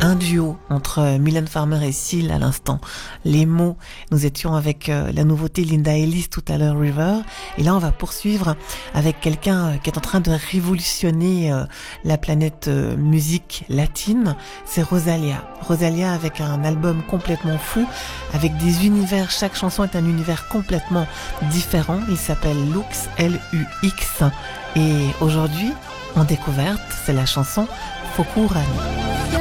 Un duo entre Mylène Farmer et Seal à l'instant. Les mots, nous étions avec la nouveauté Linda Ellis tout à l'heure, River. Et là, on va poursuivre avec quelqu'un qui est en train de révolutionner la planète musique latine. C'est Rosalia. Rosalia avec un album complètement fou, avec des univers. Chaque chanson est un univers complètement différent. Il s'appelle Lux, L-U-X. Et aujourd'hui, en découverte, c'est la chanson Fokurani.